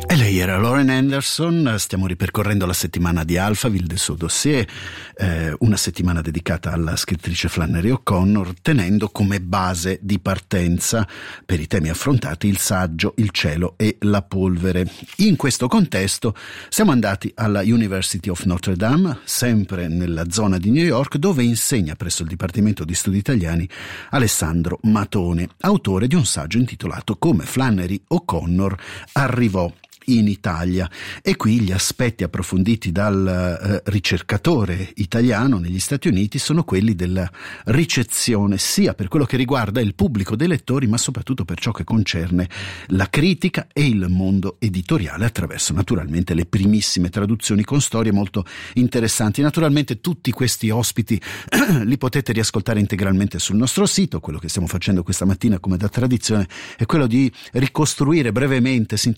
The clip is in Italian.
E lei era Lauren Anderson. Stiamo ripercorrendo la settimana di Alphaville, del suo dossier, una settimana dedicata alla scrittrice Flannery O'Connor, tenendo come base di partenza per i temi affrontati il saggio Il cielo e la polvere. In questo contesto siamo andati alla University of Notre Dame, sempre nella zona di New York, dove insegna presso il Dipartimento di Studi Italiani Alessandro Matone, autore di un saggio intitolato Come Flannery O'Connor arrivò in Italia. E qui gli aspetti approfonditi dal ricercatore italiano negli Stati Uniti sono quelli della ricezione, sia per quello che riguarda il pubblico dei lettori, ma soprattutto per ciò che concerne la critica e il mondo editoriale, attraverso naturalmente le primissime traduzioni con storie molto interessanti. Naturalmente tutti questi ospiti li potete riascoltare integralmente sul nostro sito. Quello che stiamo facendo questa mattina, come da tradizione, è quello di ricostruire brevemente,